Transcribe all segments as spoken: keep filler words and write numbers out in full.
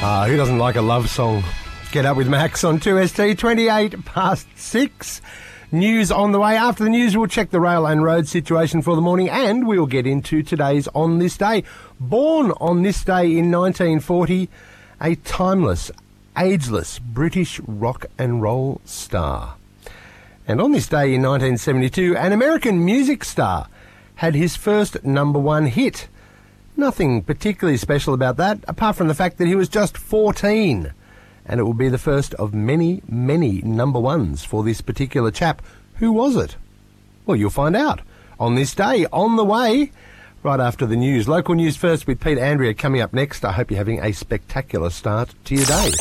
Ah, who doesn't like a love song? Get Up with Max on two S T, twenty-eight past six. News on the way. After the news, we'll check the rail and road situation for the morning, and we'll get into today's On This Day. Born on this day in nineteen forty, a timeless, ageless British rock and roll star. And on this day in nineteen seventy-two, an American music star had his first number one hit. Nothing particularly special about that, apart from the fact that he was just fourteen. And it will be the first of many, many number ones for this particular chap. Who was it? Well, you'll find out on this day, on the way, right after the news. Local news first with Pete Andrea coming up next. I hope you're having a spectacular start to your day.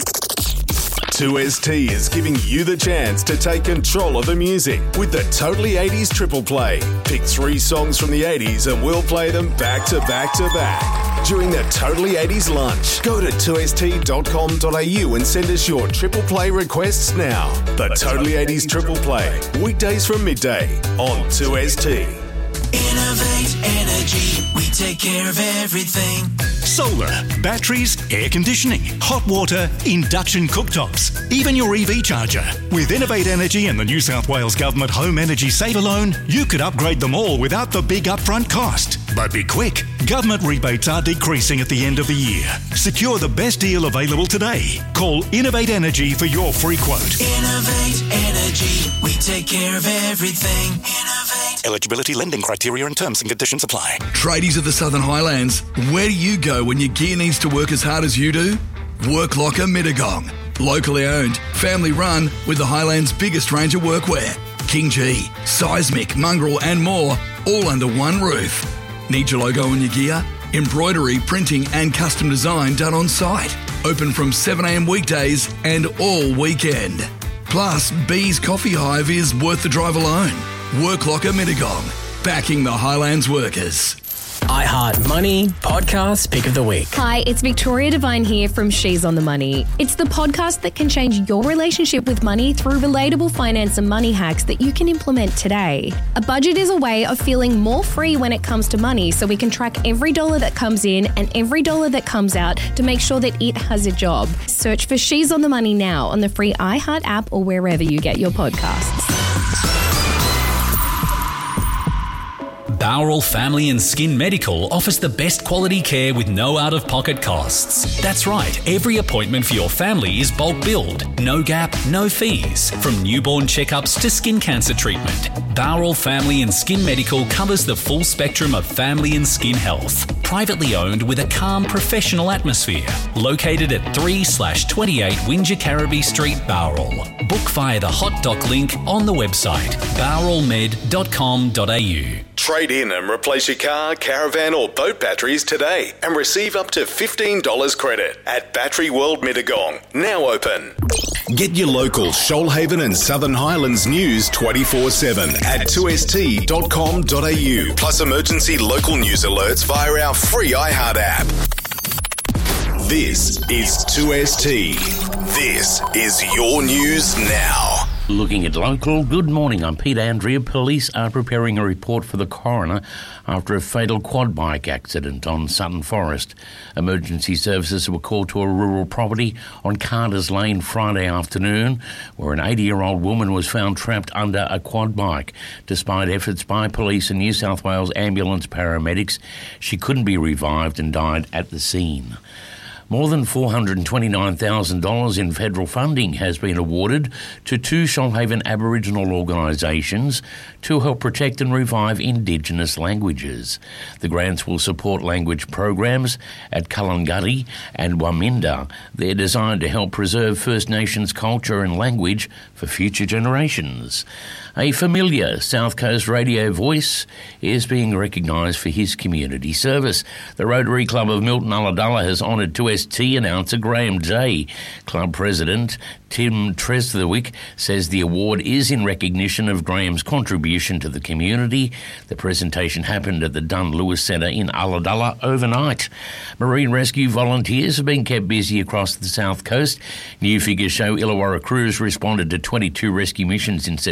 two S T is giving you the chance to take control of the music with the Totally eighties Triple Play. Pick three songs from the eighties and we'll play them back to back to back during the Totally eighties lunch. Go to two S T dot com dot a u and send us your Triple Play requests now. The, the Totally eighties Triple Play, weekdays from midday on two S T. Innovate Energy, we take care of everything. Solar, batteries, air conditioning, hot water, induction cooktops, even your E V charger. With Innovate Energy and the New South Wales Government Home Energy Saver Loan, you could upgrade them all without the big upfront cost. But be quick, government rebates are decreasing at the end of the year. Secure the best deal available today. Call Innovate Energy for your free quote. Innovate Energy, we take care of everything. Innovate. Eligibility, lending criteria and terms and conditions apply. Tradies of the Southern Highlands, where do you go when your gear needs to work as hard as you do? Work Locker Mittagong. Locally owned, family run, with the Highlands' biggest range of workwear. King G, Seismic, Mongrel and more, all under one roof. Need your logo on your gear? Embroidery, printing and custom design done on site. Open from seven a m weekdays and all weekend. Plus, B's Coffee Hive is worth the drive alone. Work Locker Mittagong, backing the Highlands workers. iHeart Money Podcast Pick of the Week. Hi, it's Victoria Devine here from She's on the Money. It's the podcast that can change your relationship with money through relatable finance and money hacks that you can implement today. A budget is a way of feeling more free when it comes to money, so we can track every dollar that comes in and every dollar that comes out to make sure that it has a job. Search for She's on the Money now on the free iHeart app or wherever you get your podcasts. Bowral Family and Skin Medical offers the best quality care with no out-of-pocket costs. That's right, every appointment for your family is bulk billed. No gap, no fees. From newborn checkups to skin cancer treatment, Bowral Family and Skin Medical covers the full spectrum of family and skin health. Privately owned with a calm, professional atmosphere. Located at three slash twenty-eight Windsor Carraby Street, Bowral. Book via the hot doc link on the website, bowral med dot com dot a u. Trade in and replace your car, caravan or boat batteries today and receive up to fifteen dollars credit at Battery World Mittagong, now open. Get your local Shoalhaven and Southern Highlands news twenty-four seven at two s t dot com dot a u, plus emergency local news alerts via our free iHeart app. This is two S T. This is your news now. Looking at local, good morning, I'm Pete Andrea. Police are preparing a report for the coroner after a fatal quad bike accident on Sutton Forest. Emergency services were called to a rural property on Carter's Lane Friday afternoon, where an eighty-year-old woman was found trapped under a quad bike. Despite efforts by police and New South Wales ambulance paramedics, she couldn't be revived and died at the scene. More than four hundred twenty-nine thousand dollars in federal funding has been awarded to two Shoalhaven Aboriginal organisations to help protect and revive Indigenous languages. The grants will support language programs at Kulanguddy and Waminda. They're designed to help preserve First Nations culture and language for future generations. A familiar South Coast radio voice is being recognised for his community service. The Rotary Club of Milton Ulladulla has honoured two S T announcer Graham Day. Club President Tim Tresthwick says the award is in recognition of Graham's contribution to the community. The presentation happened at the Dunn Lewis Centre in Ulladulla overnight. Marine rescue volunteers have been kept busy across the South Coast. New figures show Illawarra crews responded to twenty-two rescue missions in September,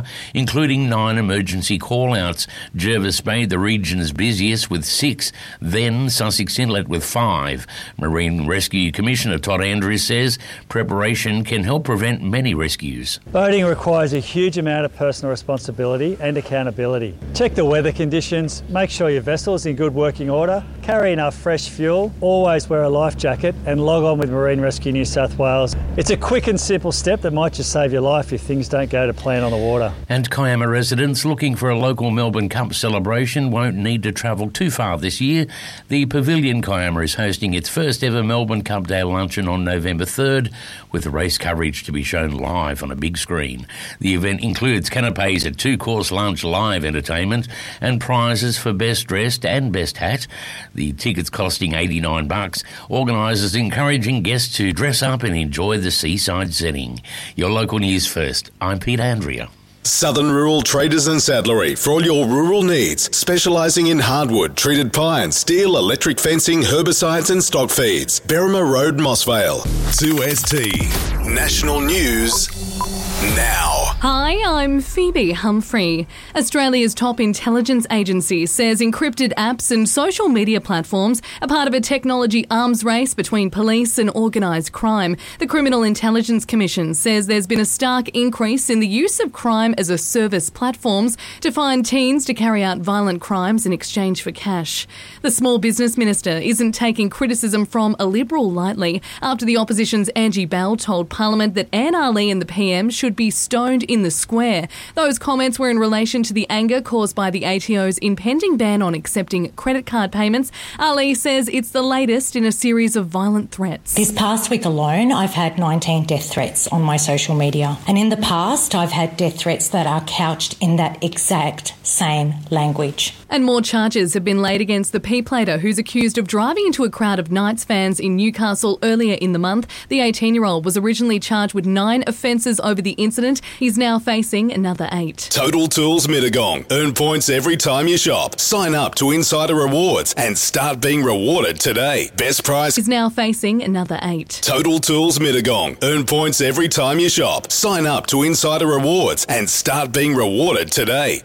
including nine emergency call-outs. Jervis Bay, the region's busiest, with six, then Sussex Inlet with five. Marine Rescue Commissioner Todd Andrews says preparation can help prevent many rescues. Boating requires a huge amount of personal responsibility and accountability. Check the weather conditions, make sure your vessel's in good working order, carry enough fresh fuel, always wear a life jacket and log on with Marine Rescue New South Wales. It's a quick and simple step that might just save your life if things don't go to plan on the water. And Kiama residents looking for a local Melbourne Cup celebration won't need to travel too far this year. The Pavilion Kiama is hosting its first ever Melbourne Cup Day luncheon on November third, with the race coverage to be shown live on a big screen. The event includes canapes, a two-course lunch, live entertainment, and prizes for best dressed and best hat. The tickets costing eighty-nine bucks. Organisers encouraging guests to dress up and enjoy the seaside setting. Your local news first. I'm Pete Andrea. Southern Rural Traders and Saddlery for all your rural needs, specialising in hardwood, treated pine, steel, electric fencing, herbicides and stock feeds. Berrima Road, Mossvale. two S T National News now. Hi, I'm Phoebe Humphrey. Australia's top intelligence agency says encrypted apps and social media platforms are part of a technology arms race between police and organised crime. The Criminal Intelligence Commission says there's been a stark increase in the use of crime as a service platforms to find teens to carry out violent crimes in exchange for cash. The Small Business Minister isn't taking criticism from a Liberal lightly after the opposition's Angie Bell told Parliament that Anne Ali and the P M should be stoned in the square. Those comments were in relation to the anger caused by the A T O's impending ban on accepting credit card payments. Ali says it's the latest in a series of violent threats. This past week alone, I've had nineteen death threats on my social media. And in the past, I've had death threats that are couched in that exact same language. And more charges have been laid against the P-plater who's accused of driving into a crowd of Knights fans in Newcastle earlier in the month. The eighteen-year-old was originally charged with nine offences over the incident. He's now facing another eight. Total Tools Mittagong. Earn points every time you shop. Sign up to Insider Rewards and start being rewarded today. Best price. He's now facing another eight. Total Tools Mittagong. Earn points every time you shop. Sign up to Insider Rewards and start being rewarded today.